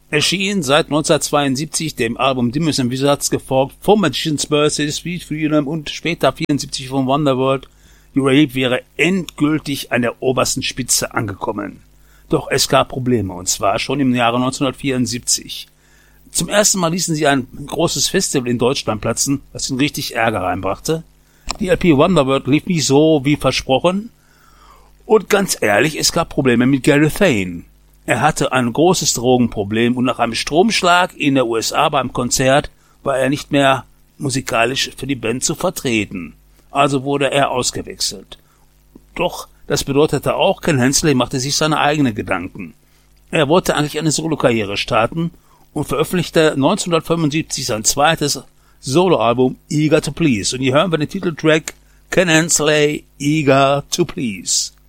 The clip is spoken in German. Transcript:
erschien seit 1972 dem Album Demons and Wizards, gefolgt vom Magician's Birthday, Sweet Freedom und später 74 von Wonderworld. Eureka wäre endgültig an der obersten Spitze angekommen. Doch es gab Probleme, und zwar schon im Jahre 1974. Zum ersten Mal ließen sie ein großes Festival in Deutschland platzen, was ihnen richtig Ärger reinbrachte. Die LP Wonderworld lief nicht so wie versprochen. Und ganz ehrlich, es gab Probleme mit Gary Thane. Er hatte ein großes Drogenproblem und nach einem Stromschlag in der USA beim Konzert war er nicht mehr musikalisch für die Band zu vertreten. Also wurde er ausgewechselt. Doch das bedeutete auch, Ken Hensley machte sich seine eigenen Gedanken. Er wollte eigentlich eine Solokarriere starten und veröffentlichte 1975 sein zweites Soloalbum Eager to Please. Und hier hören wir den Titeltrack Ken Hensley, Eager to Please.